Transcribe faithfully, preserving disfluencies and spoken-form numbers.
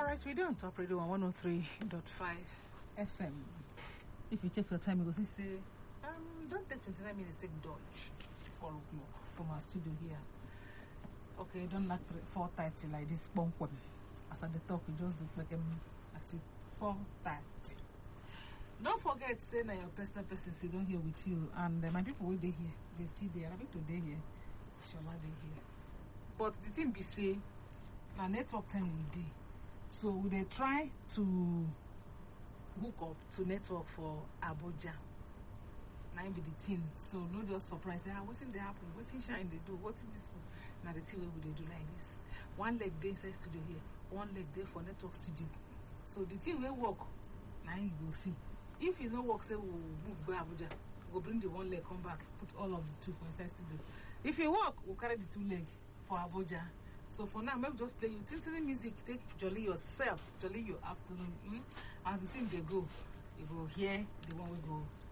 Alright, we do on Top Radio on one oh three point five F M. If you check your time, you go see say, um, don't take twenty-nine minutes, take dodge. four o'clock from our studio here. Okay, don't like four thirty like this bump. As at the talk, we just do like um, I said four thirty. Don't forget, say now your personal person sit down here with you, and uh, my people will they here, they see there. Arabic today here, Shola they here. But the thing be say, my network time we do. So they try to hook up to network for Abuja. Now be the thing. So no just surprise. Say, ah, what's in the happen? What's in shine they do? What's in this? Now the thing we they do like this. One leg there inside studio here, one leg there for network studio. So the thing will work. Now you go see. If it don't work, say we'll move by Abuja. We'll bring the one leg, come back, put all of the two for inside studio. If it work, we'll carry the two legs for Abuja. So for now, maybe just play you tinting music, take jolly yourself, jolly your afternoon. Mm? As the thing they go, you go hear the one we go